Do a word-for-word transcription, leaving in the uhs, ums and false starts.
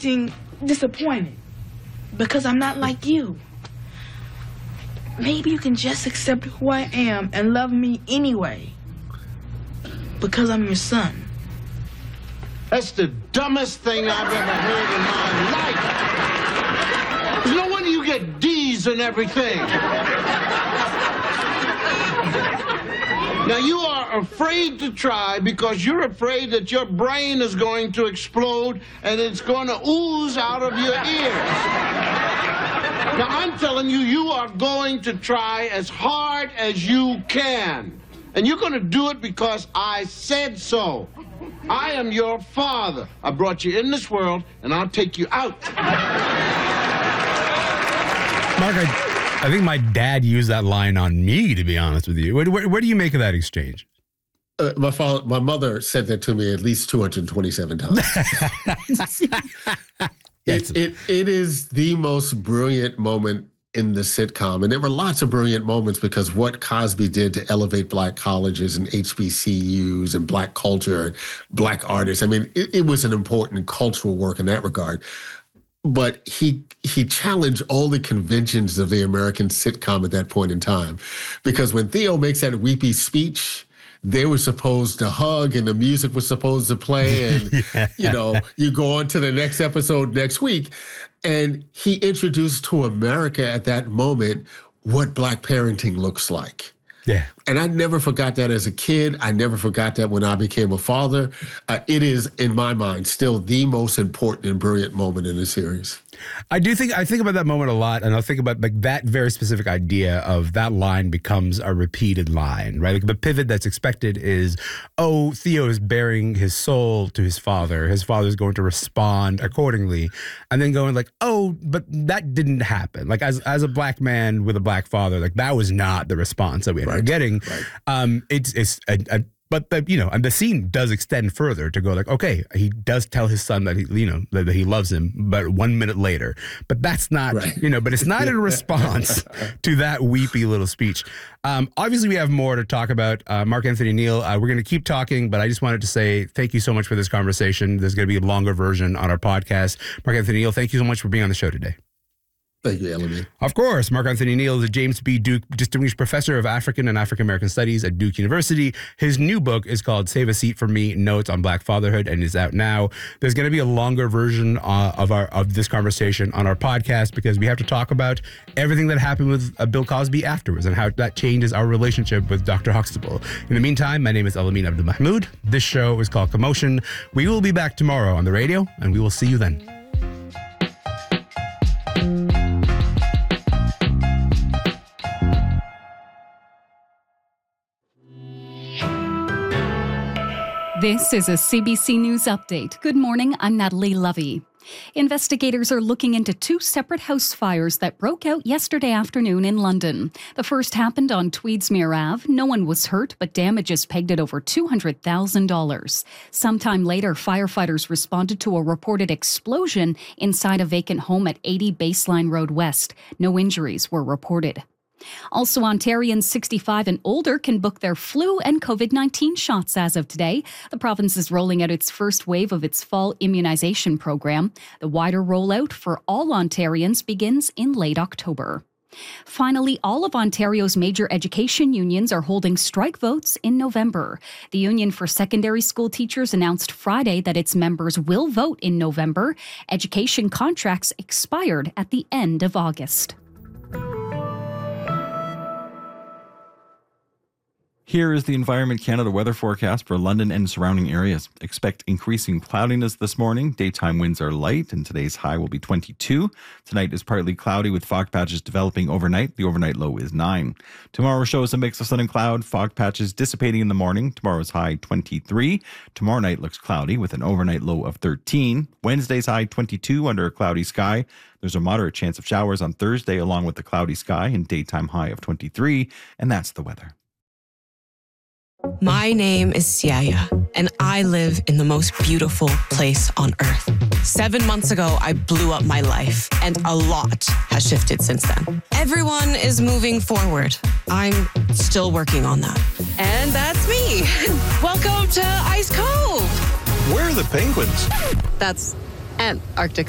acting disappointed because I'm not like you. Maybe you can just accept who I am and love me anyway because I'm your son. That's the dumbest thing I've ever heard in my life. There's no wonder you get D's and everything. Now, you are afraid to try because you're afraid that your brain is going to explode and it's going to ooze out of your ears. Now, I'm telling you, you are going to try as hard as you can. And you're going to do it because I said so. I am your father. I brought you in this world, and I'll take you out. Mark, I, I think my dad used that line on me, to be honest with you. Where, where, where do you make of that exchange? Uh, my father, my mother said that to me at least two hundred twenty-seven times. it, it, it is the most brilliant moment in the sitcom. And there were lots of brilliant moments because what Cosby did to elevate black colleges and H B C Us and black culture and black artists. I mean, it, it was an important cultural work in that regard. But he he challenged all the conventions of the American sitcom at that point in time. Because when Theo makes that weepy speech, they were supposed to hug and the music was supposed to play. And, yeah. you know, you go on to the next episode next week. And he introduced to America at that moment what black parenting looks like. Yeah. And I never forgot that as a kid. I never forgot that when I became a father. Uh, it is, in my mind, still the most important and brilliant moment in the series. I do think, I think about that moment a lot, and I'll think about like that very specific idea of that line becomes a repeated line, right? Like the pivot that's expected is, oh, Theo is bearing his soul to his father. His father's going to respond accordingly. And then going like, oh, but that didn't happen. Like as, as a black man with a black father, like that was not the response that we ended up getting. Right. Um, it's, it's a, a But, the, you know, and the scene does extend further to go like, okay, he does tell his son that he, you know, that, that he loves him, but one minute later. But that's not, right. you know, but it's not in response to that weepy little speech. Um, obviously, we have more to talk about. Uh, Mark Anthony Neal, uh, we're going to keep talking, but I just wanted to say thank you so much for this conversation. There's going to be a longer version on our podcast. Mark Anthony Neal, thank you so much for being on the show today. Thank you, Elodie. Of course. Mark Anthony Neal is a James B. Duke Distinguished Professor of African and African American Studies at Duke University. His new book is called Save a Seat for Me, Notes on Black Fatherhood, and is out now. There's going to be a longer version uh, of our of this conversation on our podcast because we have to talk about everything that happened with uh, Bill Cosby afterwards and how that changes our relationship with Doctor Huxtable. In the meantime, my name is Elamin Abdul-Mahmoud. This show is called Commotion. We will be back tomorrow on the radio, and we will see you then. This is a C B C News Update. Good morning, I'm Natalie Lovey. Investigators are looking into two separate house fires that broke out yesterday afternoon in London. The first happened on Tweedsmuir Avenue. No one was hurt, but damage is pegged at over two hundred thousand dollars. Sometime later, firefighters responded to a reported explosion inside a vacant home at eighty Baseline Road West. No injuries were reported. Also, Ontarians sixty-five and older can book their flu and COVID nineteen shots as of today. The province is rolling out its first wave of its fall immunization program. The wider rollout for all Ontarians begins in late October. Finally, all of Ontario's major education unions are holding strike votes in November. The Union for Secondary School Teachers announced Friday that its members will vote in November. Education contracts expired at the end of August. Here is the Environment Canada weather forecast for London and surrounding areas. Expect increasing cloudiness this morning. Daytime winds are light, and today's high will be twenty-two. Tonight is partly cloudy with fog patches developing overnight. The overnight low is nine. Tomorrow shows a mix of sun and cloud, fog patches dissipating in the morning. Tomorrow's high twenty-three. Tomorrow night looks cloudy with an overnight low of thirteen. Wednesday's high twenty-two under a cloudy sky. There's a moderate chance of showers on Thursday along with the cloudy sky and daytime high of twenty-three. And that's the weather. My name is Siaya, and I live in the most beautiful place on earth. Seven months ago, I blew up my life, and a lot has shifted since then. Everyone is moving forward. I'm still working on that. And that's me. Welcome to Ice Cove. Where are the penguins? That's Antarctica.